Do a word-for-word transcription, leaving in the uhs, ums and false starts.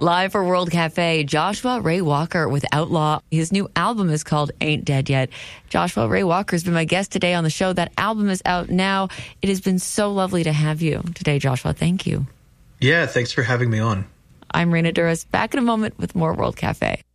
Live for World Cafe, Joshua Ray Walker with Outlaw. His new album is called Ain't Dead Yet. Joshua Ray Walker has been my guest today on the show. That album is out now. It has been so lovely to have you today, Joshua. Thank you. Yeah, thanks for having me on. I'm Raina Douris, back in a moment with more World Cafe.